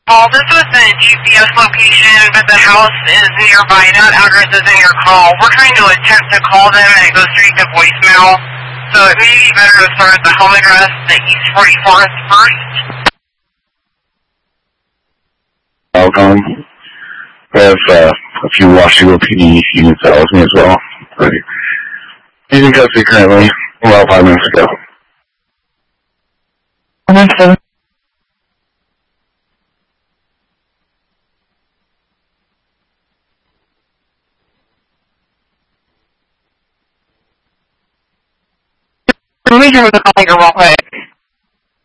Paul, this was the GPS location, but the house is nearby. That address is in your call. We're trying to attempt to call them, and it goes straight to voicemail. So it may be better to start at the home address, the East 44th first. Welcome. We have a few Washington PD units out with me as well. He's in custody currently. Well, 5 minutes ago. Understood. Let me hear the call here real quick.